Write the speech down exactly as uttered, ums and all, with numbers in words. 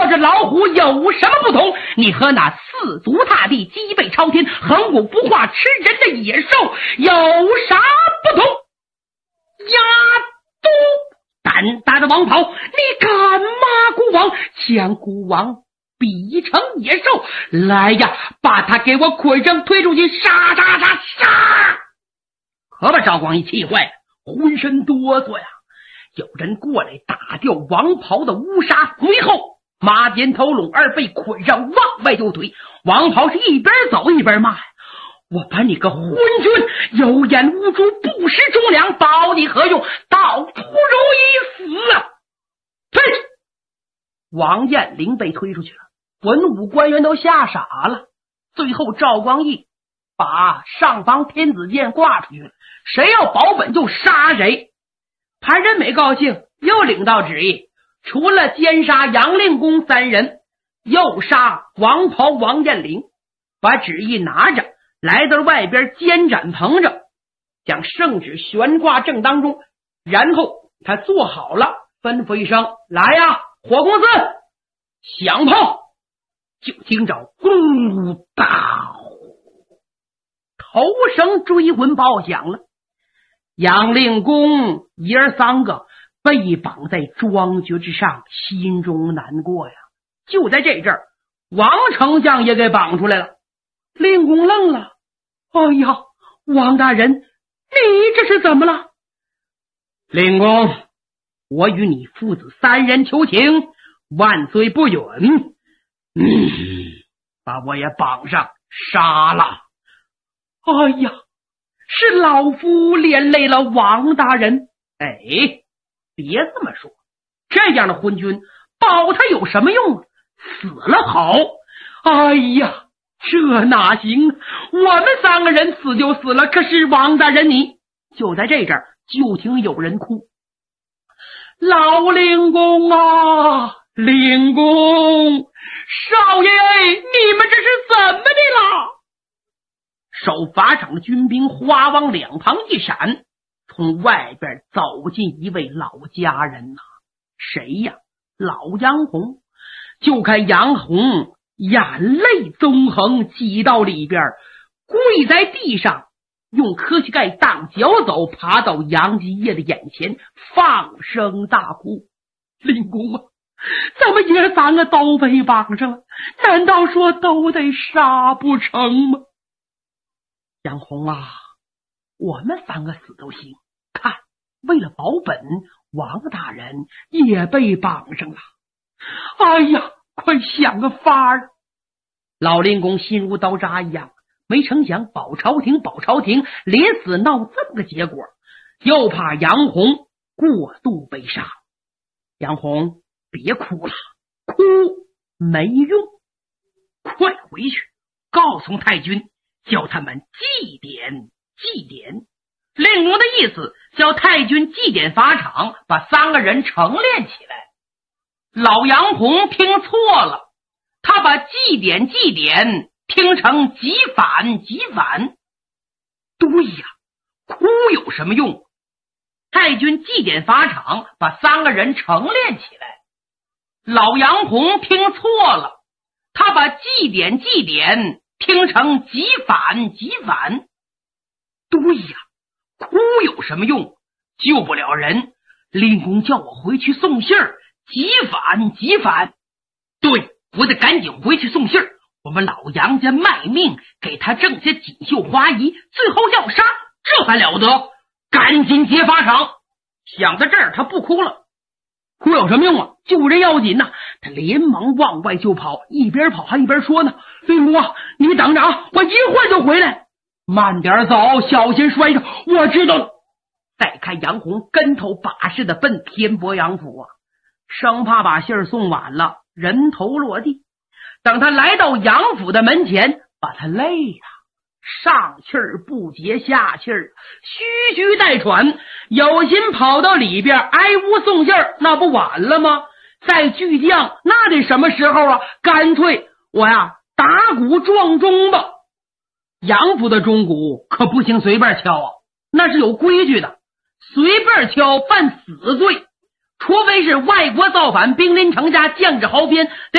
这老虎有什么不同？你和那四足踏地、脊背朝天、横骨不化、吃人的野兽有啥不同？呀都胆大的王袍，你敢骂孤王，将孤王逼成野兽？来呀，把他给我捆上，推出去，杀杀杀杀！可把赵光义气坏了，浑身哆嗦呀。有人过来打掉王袍的乌纱，随后马肩头拢二被捆上，往外丢腿。王袍是一边走一边骂呀：我把你个昏君，有眼无珠，不识忠良，保你何用？倒不如一死啊！推！王彦龄被推出去了，文武官员都吓傻了。最后赵光义把上方天子剑挂出去了，谁要保本就杀谁。潘仁美高兴，又领到旨意，除了奸杀杨令公三人，又杀王袍王彦龄，把旨意拿着来到外边监斩棚上，将圣旨悬挂正当中，然后他坐好了，吩咐一声：来呀，火公司响炮！就听着咕哒，头绳追魂炮响了。杨令公爷儿三个被绑在庄爵之上，心中难过呀。就在这阵儿，王丞相也给绑出来了。令公愣了：哎呀，王大人，你这是怎么了？令公，我与你父子三人求情，万岁不允，嗯，把我也绑上杀了。哎呀，是老夫连累了王大人。哎，别这么说，这样的昏君保他有什么用啊？死了好。哎呀，这哪行？我们三个人死就死了，可是王大人你……就在这阵儿，就听有人哭：老令公啊，令公，少爷，你们这是怎么的了？守法场的军兵花往两旁一闪，从外边走进一位老家人呐、啊。谁呀？老杨红。就看杨红眼泪纵横，挤到里边，跪在地上，用科膝盖当脚走，爬到杨继业的眼前，放声大哭：令公啊，咱们爷三个都被绑上了，难道说都得杀不成吗？杨红啊，我们三个死都行，看，为了保本，王大人也被绑上了。哎呀，快想个法儿！老令公心如刀扎一样，没成想保朝廷保朝廷，临死闹这么个结果，又怕杨红过度悲伤。杨红，别哭了，哭没用，快回去告诉太君，叫他们祭典祭典。令公的意思叫太君祭典法场，把三个人成殓起来。老杨红听错了，他把祭典祭典听成极反极反。对呀，哭有什么用？太君祭典法场，把三个人成殓起来。老杨红听错了，他把祭典祭典听成极反极反。对呀，哭有什么用？救不了人。令公叫我回去送信儿，极反极反。对，我得赶紧回去送信儿。我们老杨家卖命给他挣些锦绣花衣，最后要杀，这还了得？赶紧劫法场。想到这儿，他不哭了。哭有什么用啊？救人要紧呐、啊！他连忙往外就跑，一边跑还一边说呢：令公啊，你等着啊，我一会儿就回来。慢点走，小心摔着。我知道了。再看杨红跟头把式的奔天波杨府啊，生怕把信儿送晚了，人头落地。等他来到杨府的门前，把他累了，上气儿不接下气儿，吁吁带喘，有心跑到里边挨屋送信儿，那不晚了吗？再巨将那得什么时候啊？干脆我呀打鼓撞钟吧。杨府的钟鼓可不行随便敲啊，那是有规矩的，随便敲犯死罪，除非是外国造反，兵临城下，降至豪边，得